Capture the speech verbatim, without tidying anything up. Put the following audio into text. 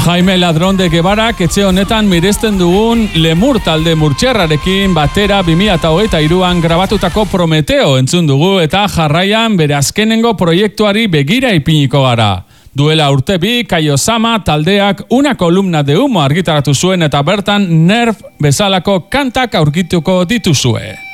Jaime Ladrón de Guevarak etxe honetan miresten dugun Lemur talde murtxerrarekin batera bi mila hogeita hiruan grabatutako Prometeo entzun dugu eta jarraian bere azkenengo proiektuari begira ipiniko gara. Duela urte bi, Kaiosama taldeak Una columna de humo argitaratu zuen eta bertan Nerv bezalako kantak aurkituko dituzue.